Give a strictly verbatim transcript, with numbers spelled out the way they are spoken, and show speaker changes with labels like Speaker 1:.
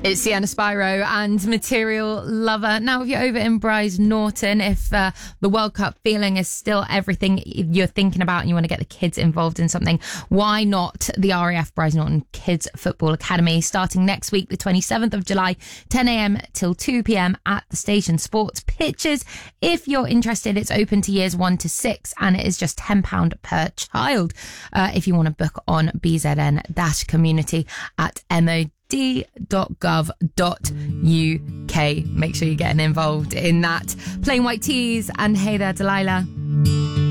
Speaker 1: It's Sienna Spyro and Material Lover. Now, if you're over in Bryce Norton, if uh, the World Cup feeling is still everything you're thinking about and you want to get the kids involved in something, why not the R A F Bryce Norton Kids Football Academy, starting next week, the twenty-seventh of July, ten a.m. till two p.m. at the Station Sports pitches. If you're interested, it's open to years one to six and it is just ten pounds per child. Uh, if you want to book on B Z N community at M O D dot gov dot U K. Make sure you're getting involved in that. Plain White Tees and Hey There Delilah.